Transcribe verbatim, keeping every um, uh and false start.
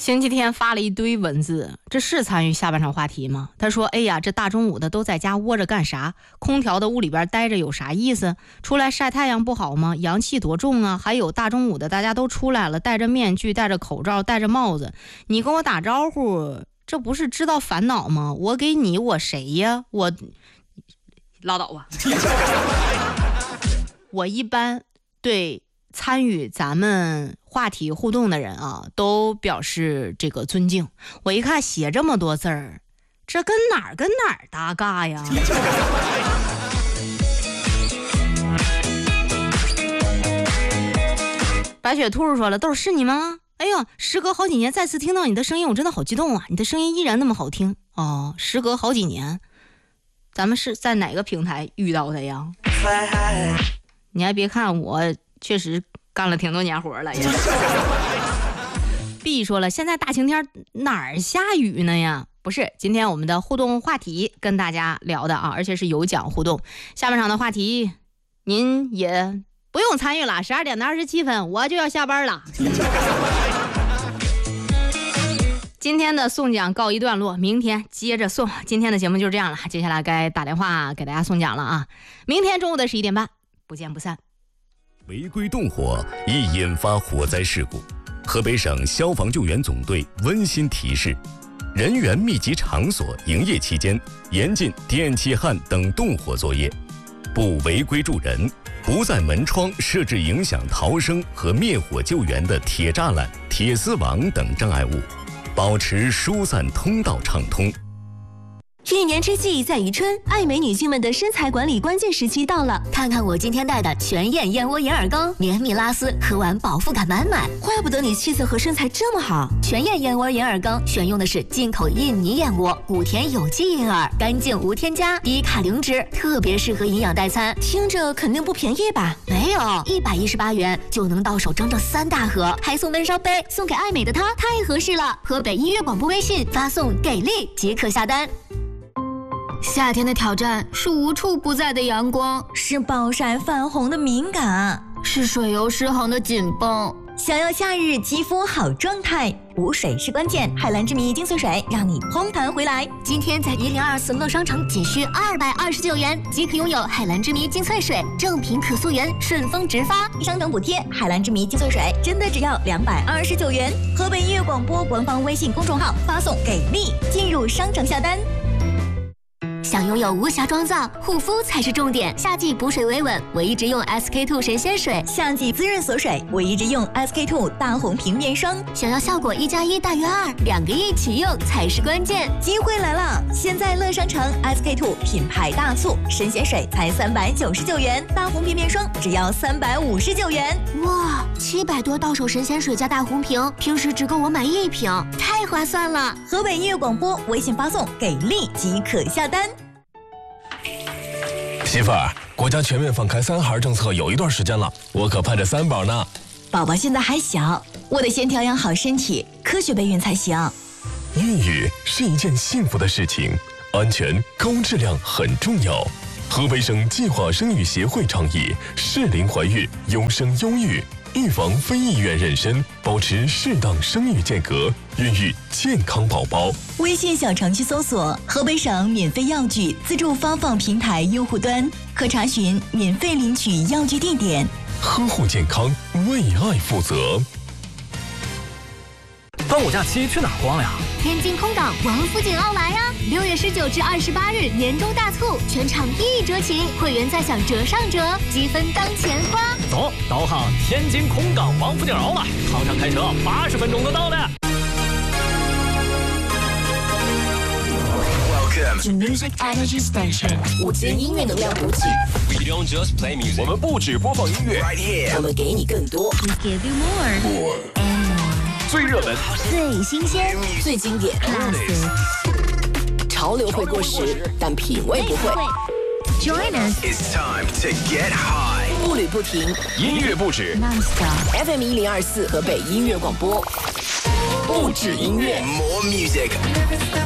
星期天发了一堆文字，这是参与下半场话题吗？他说：哎呀，这大中午的都在家窝着干啥？空调的屋里边待着有啥意思？出来晒太阳不好吗？阳气多重啊！还有大中午的大家都出来了，戴着面具，戴着口罩，戴着帽子，你跟我打招呼，这不是知道烦恼吗？我给你，我谁呀？我拉倒吧。我一般对参与咱们话题互动的人啊，都表示这个尊敬。我一看写这么多字儿，这跟哪儿跟哪儿搭嘎呀？白雪兔说了，豆是你吗？哎呦，时隔好几年再次听到你的声音，我真的好激动啊！你的声音依然那么好听哦。时隔好几年，咱们是在哪个平台遇到的呀？你还别看我确实干了挺多年活了呀。B 说了，现在大晴天哪儿下雨呢呀？不是，今天我们的互动话题跟大家聊的啊，而且是有奖互动。下半场的话题您也不用参与了，十二点的二十七分我就要下班了。今天的送奖告一段落，明天接着送。今天的节目就是这样了，接下来该打电话给大家送奖了啊！明天中午的十一点半，不见不散。 违规动火易引发火灾事故，河北省消防救援总队温馨提示：人员密集场所营业期间，严禁电气焊等动火作业，不违规助人，不在门窗设置影响逃生和灭火救援的铁栅栏、铁丝网等障碍物，保持疏散通道畅通。 一年之计在于春，爱美女性们的身材管理关键时期到了。看看我今天带的全燕燕窝眼耳膏，绵密拉丝，喝完饱腹感满满。 怪不得你气色和身材这么好。 全燕燕窝眼耳膏选用的是进口印尼燕窝，古田有机银耳，干净无添加，低卡零脂，特别适合营养代餐。 听着肯定不便宜吧？ 没有，一百一十八元就能到手整整三大盒，还送闷烧杯，送给爱美的她太合适了。河北音乐广播微信发送给力即可下单。 夏天的挑战是无处不在的阳光， 是暴晒泛红的敏感， 是水油失衡的紧绷。 想要夏日肌肤好状态，补水是关键。海蓝之谜精粹水让你嘭弹回来。 今天在一零二四乐商城仅需二百二十九元即可拥有海蓝之谜精粹水，正品可溯源，顺丰直发， 商城补贴。海蓝之谜精粹水真的只要两百二十九元。河北音乐广播官方微信公众号发送给力，进入商城下单。 想拥有无瑕妆造，护肤才是重点。夏季补水维稳，我一直用 S K two 神仙水； 夏季滋润锁水，我一直用 S K two 大红瓶面霜。 想要效果一加一大于二，两个一起用才是关键。 机会来了！现在乐商城 S K two 品牌大促，神仙水才三百九十九元，大红瓶面霜只要三百五十九元。 哇，七百多到手神仙水加大红瓶，平时只够我买一瓶，太划算了！ 河北音乐广播微信发送给力即可下单。 媳妇儿，国家全面放开三孩政策有一段时间了，我可盼着三宝呢。 宝宝现在还小，我得先调养好身体，科学备孕才行。 孕育是一件幸福的事情，安全高质量很重要。河北省计划生育协会倡议适龄怀孕，优生优育，预防非意愿妊娠，保持适当生育间隔，孕育健康宝宝。 微信小程序搜索河北省免费药具自助发放平台用户端，可查询免费领取药具地点。 呵护健康，为爱负责。 端午假期去哪儿逛呀？ 天津空港王府井奥莱呀！六月十九至二十八日年终大促，全场一折起，会员再享折上折，积分当钱花。 走，导航天津空港王府井奥莱，航上开车八十分钟就到了。 To Music Energy Station， 五节音乐能量补给。 We don't just play music， 我们不只播放音乐 ，right here， 我们给你更多。 We give you more more and more。 最热门、 最新鲜、 最经典。 Classic。 潮流会过时，但品味不会。 Join us。 It's time to get high。 步履不停， 音乐不止。 Non-stop。 F M 一零二四河北音乐广播，不止音乐 ，More music。